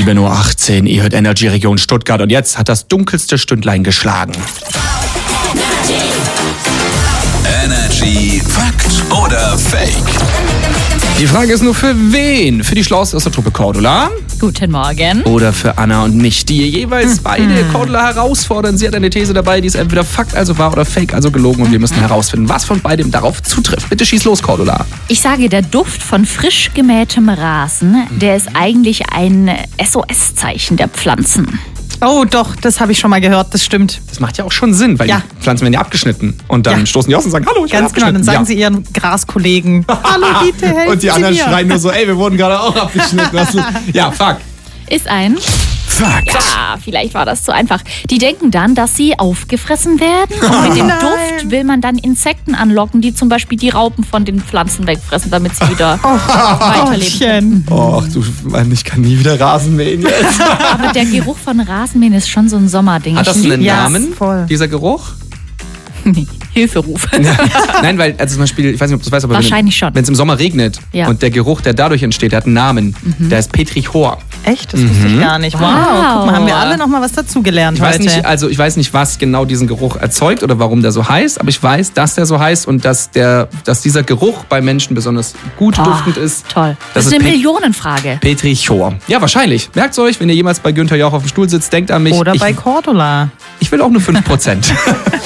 7:18 Uhr, ihr hört Energy Region Stuttgart und jetzt hat das dunkelste Stündlein geschlagen. Energy Fakt oder Fake? Die Frage ist nur für wen? Für die Schlauste aus der Truppe Cordula? Guten Morgen. Oder für Anna und mich, die jeweils beide Cordula herausfordern. Sie hat eine These dabei, die ist entweder Fakt, also wahr, oder Fake, also gelogen. Und wir müssen herausfinden, was von beidem darauf zutrifft. Bitte schieß los, Cordula. Ich sage, der Duft von frisch gemähtem Rasen, der ist eigentlich ein SOS-Zeichen der Pflanzen. Oh doch, das habe ich schon mal gehört, das stimmt. Das macht ja auch schon Sinn, weil die Pflanzen werden ja abgeschnitten. Und dann stoßen die aus und sagen, hallo, ich bin Ganz genau, abgeschnitten. dann sagen sie ihren Graskollegen, hallo bitte, helfen Und die Sie anderen mir. schreien nur so, ey, wir wurden gerade auch abgeschnitten. Ja, fuck. Ist ein... Fakt. Ja, vielleicht war das zu einfach. Die denken dann, dass sie aufgefressen werden. Und mit dem Duft will man dann Insekten anlocken, die zum Beispiel die Raupen von den Pflanzen wegfressen, damit sie wieder weiterleben. Och, du, Mann, ich kann nie wieder Rasen mähen jetzt. Aber der Geruch von Rasenmähen ist schon so ein Sommerding. Hat das einen Ja, Namen, voll. dieser Geruch? Hilferuf. Nein, weil, also zum Beispiel, ich weiß nicht, ob du das weißt, aber Wahrscheinlich schon. Wenn es im Sommer regnet und der Geruch, der dadurch entsteht, der hat einen Namen. Der ist Petrichor. Echt? Das wusste ich gar nicht. Wow. Guck mal, haben wir alle noch mal was dazugelernt Ich weiß heute. ich weiß nicht, was genau diesen Geruch erzeugt oder warum der so heißt, aber ich weiß, dass der so heißt und dass dieser Geruch bei Menschen besonders gut duftend ist. Toll. Das ist eine Millionenfrage. Petrichor. Ja, wahrscheinlich. Merkt's euch, wenn ihr jemals bei Günther Jauch auf dem Stuhl sitzt, denkt an mich. Oder bei Cordula. Ich will auch nur 5%.